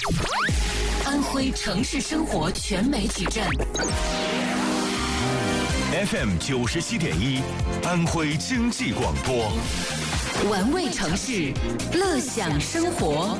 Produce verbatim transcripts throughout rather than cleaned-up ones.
安徽城市生活全媒体站 F M 九十七点一，安徽经济广播， 玩味城市，乐享生活。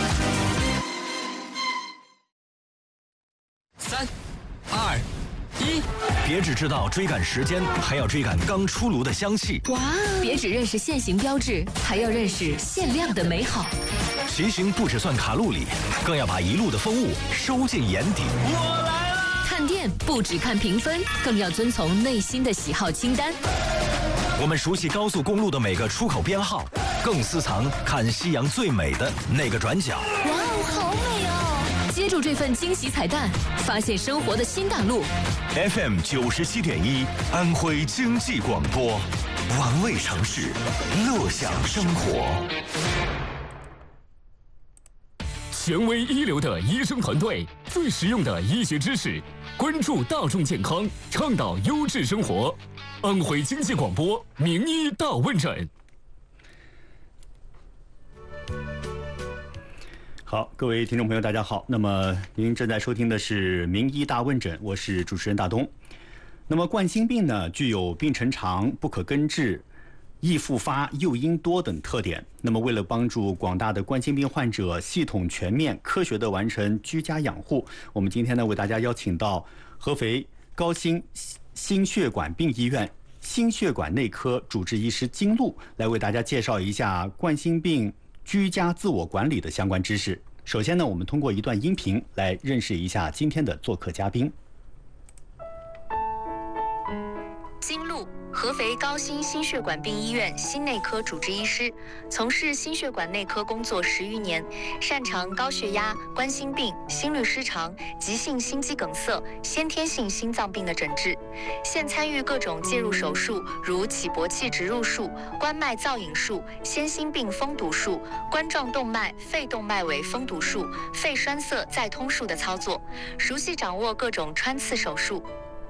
三、二、一， 别只知道追赶时间，还要追赶刚出炉的香气。 哇！别只认识限行标志，还要认识限量的美好。 骑行不只算卡路里，更要把一路的风物收进眼底。 我来了！ 看店不只看评分，更要遵从内心的喜好清单。 我们熟悉高速公路的每个出口编号，更私藏看夕阳最美的那个转角。 哇哦，好美哦！接住这份惊喜彩蛋，发现生活的新大陆。 F M 九十七点一，安徽经济广播，玩味城市，乐享生活。 权威一流的医生团队，最实用的医学知识，关注大众健康，倡导优质生活。安徽经济广播名医大问诊。 好，各位听众朋友，大家好。那么您正在收听的是名医大问诊，我是主持人大东。那么冠心病呢，具有病程长、不可根治、易复发、诱因多等特点。那么为了帮助广大的冠心病患者系统全面科学地完成居家养护，我们今天呢为大家邀请到合肥高新心血管病医院心血管内科主治医师金璐来为大家介绍一下冠心病居家自我管理的相关知识。首先呢，我们通过一段音频来认识一下今天的做客嘉宾。 金璐，合肥高新心血管病医院心内科主治医师，从事心血管内科工作十余年，擅长高血压、冠心病、心律失常、急性心肌梗塞、先天性心脏病的诊治。现参与各种介入手术，如起搏器植入术、冠脉造影术、先心病封堵术、冠状动脉、肺动脉围封堵术、肺栓塞再通术的操作，熟悉掌握各种穿刺手术。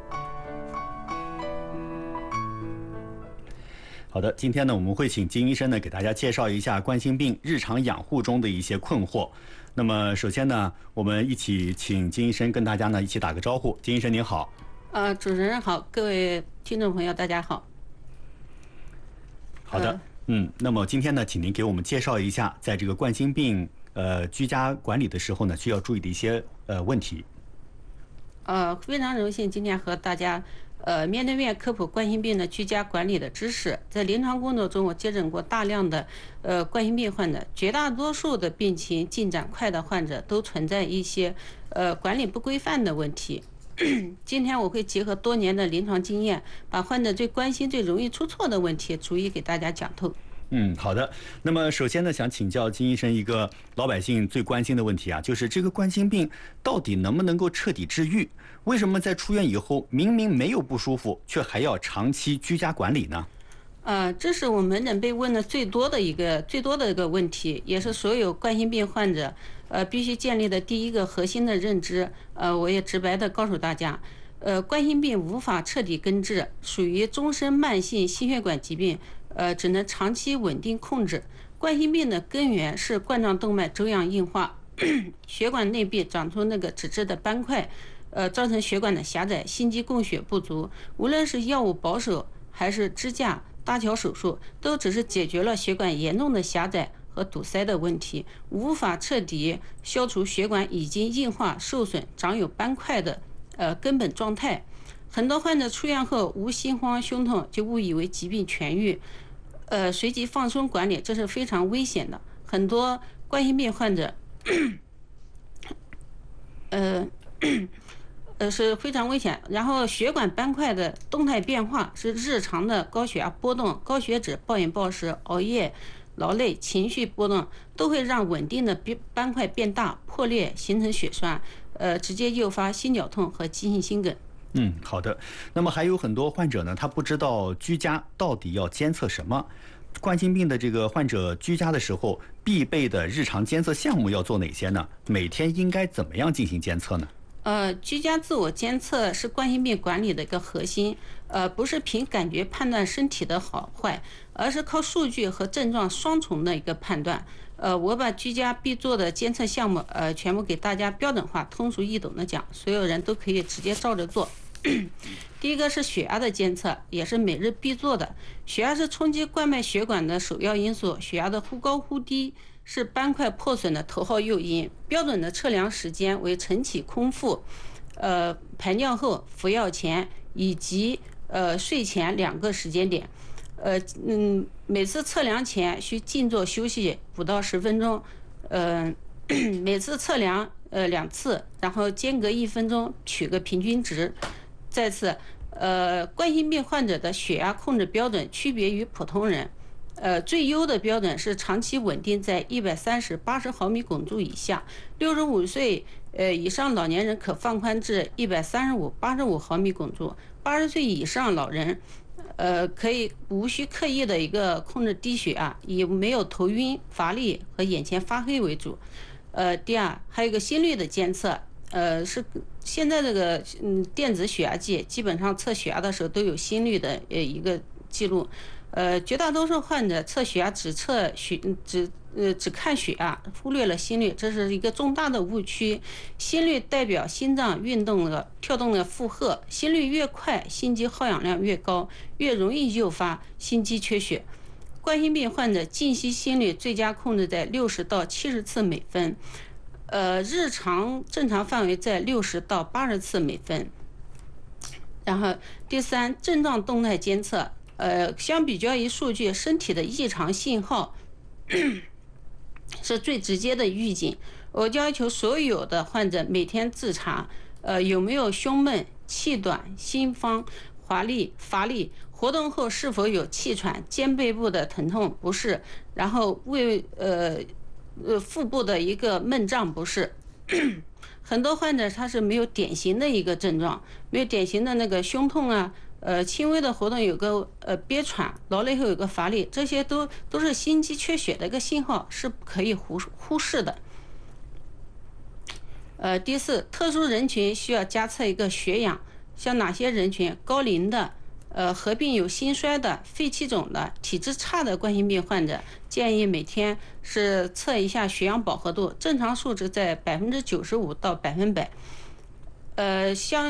好的，今天呢，我们会请金医生呢给大家介绍一下冠心病日常养护中的一些困惑。那么，首先呢，我们一起请金医生跟大家呢一起打个招呼。金医生您好。 呃，主持人好，各位听众朋友大家好。 好的，呃、嗯，那么今天呢，请您给我们介绍一下，在这个冠心病呃居家管理的时候呢，需要注意的一些呃问题。 呃，非常荣幸今天和大家。呃，面对面科普冠心病的居家管理的知识。在临床工作中，我接诊过大量的呃冠心病患者，绝大多数的病情进展快的患者都存在一些呃管理不规范的问题。今天我会结合多年的临床经验，把患者最关心、最容易出错的问题逐一给大家讲透。 嗯，好的。那么首先呢，想请教金医生一个老百姓最关心的问题啊，就是这个冠心病到底能不能够彻底治愈？为什么在出院以后明明没有不舒服，却还要长期居家管理呢？ 呃，这是我们门诊被问的最多的一个最多的一个问题，也是所有冠心病患者呃必须建立的第一个核心的认知。呃，我也直白的告诉大家，呃，冠心病无法彻底根治，属于终身慢性心血管疾病。呃，只能长期稳定控制。冠心病的根源是冠状动脉粥样硬化，血管内壁长出那个脂质的斑块，呃，造成血管的狭窄，心肌供血不足。无论是药物保守还是支架、搭桥手术，都只是解决了血管严重的狭窄和堵塞的问题，无法彻底消除血管已经硬化、受损、长有斑块的呃根本状态。很多患者出院后无心慌胸痛，就误以为疾病痊愈。呃，随即放松管理，这是非常危险的。很多冠心病患者，呃，呃是非常危险。然后血管斑块的动态变化是日常的高血压波动、高血脂、暴饮暴食、熬夜、劳累、情绪波动，都会让稳定的斑块变大、破裂，形成血栓，呃，直接诱发心绞痛和急性心梗。 嗯，好的。那么还有很多患者呢，他不知道居家到底要监测什么。冠心病的这个患者居家的时候，必备的日常监测项目要做哪些呢？每天应该怎么样进行监测呢？ 呃，居家自我监测是冠心病管理的一个核心，呃，不是凭感觉判断身体的好坏， 而是靠数据和症状双重的一个判断。呃，我把居家必做的监测项目，呃，全部给大家标准化、通俗易懂的讲，所有人都可以直接照着做。第一个是血压的监测，也是每日必做的。血压是冲击冠脉血管的首要因素，血压的忽高忽低是斑块破损的头号诱因。标准的测量时间为晨起空腹，呃，排尿后、服药前以及呃睡前两个时间点。呃嗯，每次测量前需静坐休息五到十分钟，呃，每次测量呃两次，然后间隔一分钟取个平均值。再次，呃，冠心病患者的血压控制标准区别于普通人，呃，最优的标准是长期稳定在一百三十八十毫米汞柱以下，六十五岁呃以上老年人可放宽至一百三十五八十五毫米汞柱，八十岁以上老人。呃，可以无需刻意的一个控制低血压，以没有头晕、乏力和眼前发黑为主。呃，第二，还有一个心率的监测，呃，是现在这个嗯电子血压计基本上测血压的时候都有心率的呃一个记录。呃，绝大多数患者测血压只测血只呃只看血压，忽略了心率，这是一个重大的误区。心率代表心脏运动的跳动的负荷，心率越快，心肌耗氧量越高，越容易诱发心肌缺血。冠心病患者静息心率最佳控制在六十到七十次每分，呃，日常正常范围在六十到八十次每分。然后第三，症状动态监测。呃，相比较于数据，身体的异常信号是最直接的预警。我要求所有的患者每天自查，呃，有没有胸闷、气短、心慌、乏力、乏力，活动后是否有气喘、肩背部的疼痛不适，然后胃呃呃腹部的一个闷胀不适。很多患者他是没有典型的一个症状，没有典型的那个胸痛啊。呃，轻微的活动有个呃憋喘，劳累后有个乏力，这些都都是心肌缺血的一个信号，是不可以忽忽视的。呃，第四，特殊人群需要加测一个血氧，像哪些人群？高龄的，呃，合并有心衰的、肺气肿的、体质差的冠心病患者，建议每天是测一下血氧饱和度，正常数值在百分之九十五到百分百。呃，像。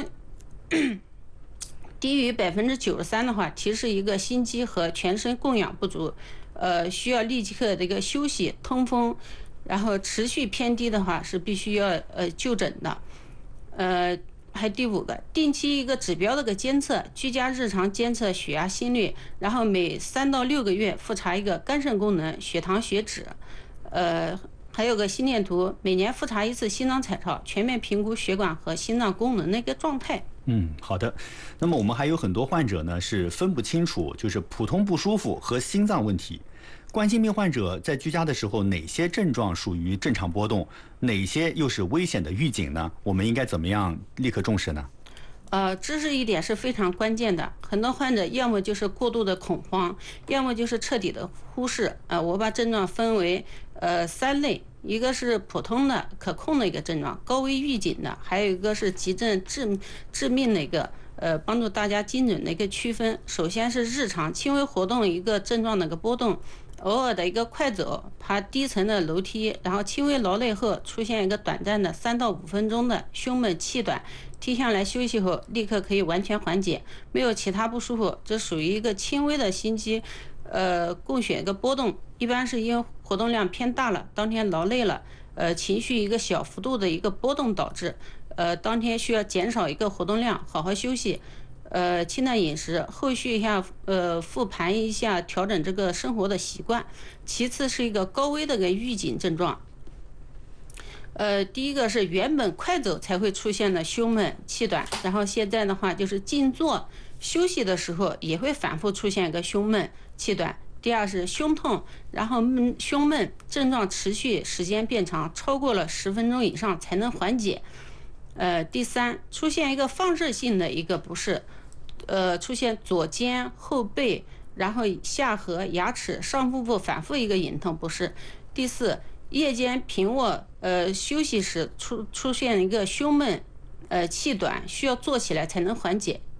低于百分之九十三的话，提示一个心肌和全身供氧不足，呃，需要立即刻的一个休息通风，然后持续偏低的话是必须要呃就诊的。呃，还第五个，定期一个指标的个监测，居家日常监测血压、心率，然后每三到六个月复查一个肝肾功能、血糖、血脂，呃。还有个心电图，每年复查一次心脏彩超，全面评估血管和心脏功能的一个状态。 嗯，好的。那么我们还有很多患者呢是分不清楚，就是普通不舒服和心脏问题。冠心病患者在居家的时候，哪些症状属于正常波动，哪些又是危险的预警呢？我们应该怎么样立刻重视呢？ 呃，知识一点是非常关键的。很多患者要么就是过度的恐慌，要么就是彻底的忽视。呃，我把症状分为呃三类，一个是普通的可控的一个症状，高危预警的，还有一个是急症致致命的一个，呃，帮助大家精准的一个区分。首先是日常轻微活动一个症状的一个波动，偶尔的一个快走、爬低层的楼梯，然后轻微劳累后出现一个短暂的三到五分钟的胸闷气短。停下来休息后，立刻可以完全缓解，没有其他不舒服，这属于一个轻微的心肌，呃，供血一个波动，一般是因为活动量偏大了，当天劳累了，呃，情绪一个小幅度的一个波动导致，呃，当天需要减少一个活动量，好好休息，呃，清淡饮食，后续一下，呃，复盘一下，调整这个生活的习惯。其次是一个高危的一个预警症状。呃，第一个是原本快走才会出现的胸闷气短，然后现在的话就是静坐休息的时候也会反复出现一个胸闷气短。第二是胸痛，然后闷胸闷症状持续时间变长，超过了十分钟以上才能缓解。呃，第三出现一个放射性的一个不适，呃，出现左肩后背，然后下颌牙齿上腹部反复一个隐痛不适。第四。夜间平卧，呃，休息时出出现一个胸闷，呃，气短，需要坐起来才能缓解。